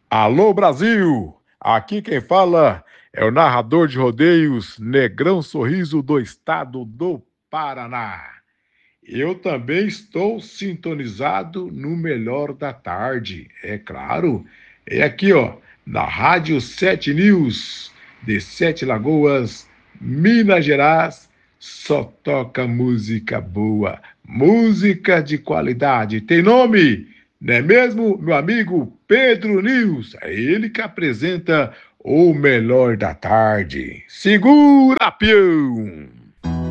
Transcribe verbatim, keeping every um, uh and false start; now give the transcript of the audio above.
Alô, Brasil! Aqui quem fala é o narrador de rodeios Negrão Sorriso do estado do Paraná. Eu também estou sintonizado no melhor da tarde, é claro. É aqui, ó, na Rádio Sete News, de Sete Lagoas, Minas Gerais, só toca música boa, música de qualidade. Tem nome? Não é mesmo, meu amigo Pedro News? É ele que apresenta o melhor da tarde. Segura, peão!